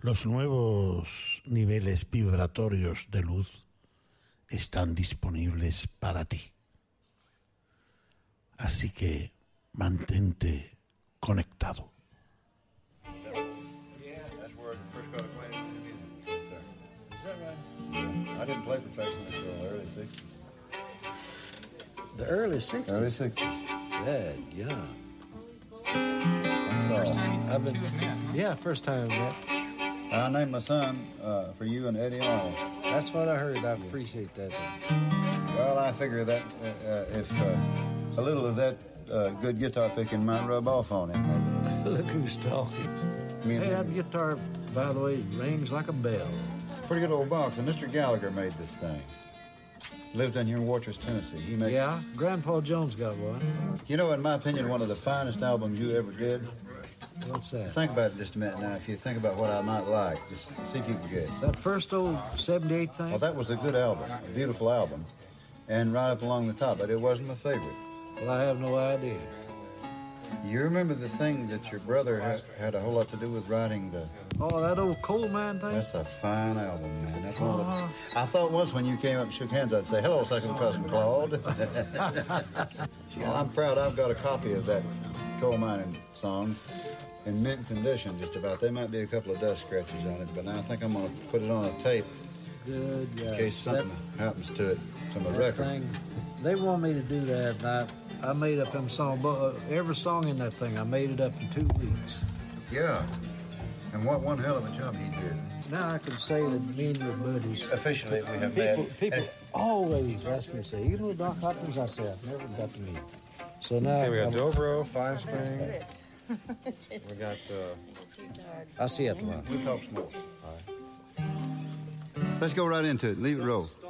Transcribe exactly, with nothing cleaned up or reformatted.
Los nuevos niveles vibratorios de luz están disponibles para ti. Así que mantente conectado. I didn't play professionally until the early sixties. The early sixties? Early sixties. Dad, yeah. That's all. First time you I've been, two have met, huh? yeah, first time I met. I named my son uh, for you and Eddie Arnold. That's what I heard. I appreciate that. Well, I figure that uh, uh, if uh, a little of that uh, good guitar picking might rub off on him. Maybe. Look who's talking. Me and Hey, him. that guitar, by the way, rings like a bell. It's a pretty good old box, and Mister Gallagher made this thing. Lived down here in Wartrace, Tennessee. He makes. Yeah, Grandpa Jones got one. You know, in my opinion, one of the finest albums you ever did. What's that? Think about it just a minute now. If you think about what I might like, just see if you can guess. That first old seventy-eight thing? Well, that was a good album, a beautiful album, and right up along the top, but it wasn't my favorite. Well, I have no idea. You remember the thing that your brother ha- had a whole lot to do with writing the... Oh, that old coal mine thing? That's a fine album, man. That's one of the... I thought once when you came up and shook hands, I'd say, hello, second cousin Claude. Well, I'm proud I've got a copy of that coal mining songs in mint condition, just about. There might be a couple of dust scratches on it, but now I think I'm going to put it on a tape Good, yeah. in case something That, happens to it, to my that record. thing, they want me to do that, and I, I made up them song, but uh, every song in that thing, I made it up in two weeks. Yeah. And what one hell of a job he did. Now I can say that me and your buddies... Officially, we have People, met. people And- always ask me, say, you know Doc Hopkins? I say, I've never got to meet him. So now... Okay, we got I'm- Dobro, Five String. We got, uh, I'll see you at the lunch. We'll talk some more. Let's go right into it. Leave it roll.